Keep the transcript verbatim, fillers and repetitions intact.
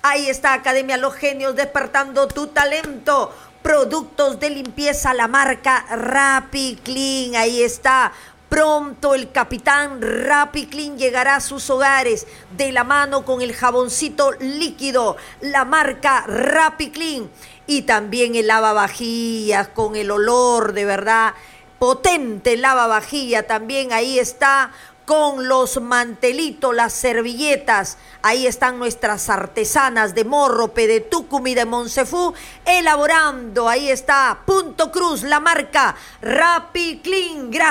Ahí está Academia Los Genios, despertando tu talento. Productos de limpieza, la marca RapiClean, ahí está. Pronto el capitán RapiClean llegará a sus hogares de la mano con el jaboncito líquido, la marca RapiClean. Y también el lavavajillas con el olor de verdad potente, lavavajilla también ahí está. Con los mantelitos, las servilletas, ahí están nuestras artesanas de Morrope, de Tucumí y de Monsefú, elaborando, ahí está, Punto Cruz, la marca RapiClean. Gracias.